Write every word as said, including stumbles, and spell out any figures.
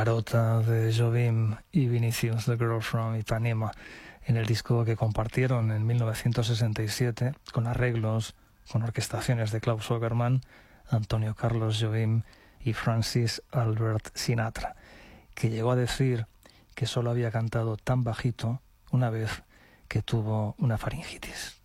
Garota de Jobim y Vinicius, The Girl from Ipanema, en el disco que compartieron en mil novecientos sesenta y siete con arreglos, con orquestaciones de Klaus Ogerman, Antonio Carlos Jobim y Francis Albert Sinatra, que llegó a decir que solo había cantado tan bajito una vez que tuvo una faringitis.